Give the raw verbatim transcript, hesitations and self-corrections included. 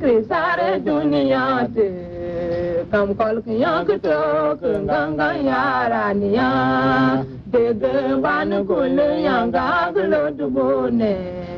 sare duniya te kam kol kyan to kanga yara niya de ban kul yanga glo dubone